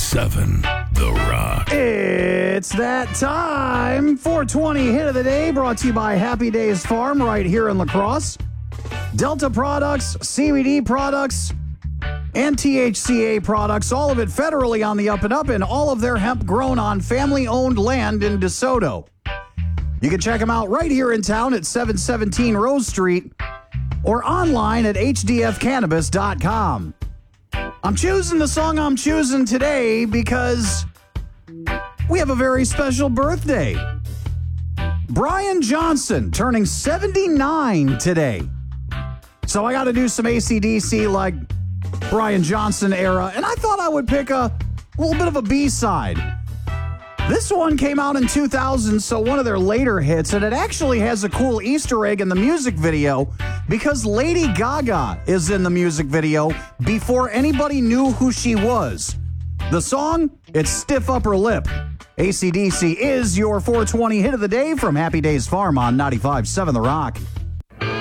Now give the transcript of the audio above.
95.7 The Rock. It's that time. 420 hit of the day brought to you by Happy Days Farm right here in La Crosse. Delta products, CBD products, and THCA products, all of it federally on the up and up, and all of their hemp grown on family-owned land in DeSoto. You can check them out right here in town at 717 Rose Street or online at hdfcannabis.com. I'm choosing the song I'm choosing today because we have a very special birthday. Brian Johnson turning 79 today. So I got to do some AC/DC like Brian Johnson era, and I thought I would pick a little bit of a B-side. This one came out in 2000, so one of their later hits, and it actually has a cool Easter egg in the music video because Lady Gaga is in the music video before anybody knew who she was. The song, it's Stiff Upper Lip. AC/DC is your 420 hit of the day from Happy Days Farm on 95.7 The Rock.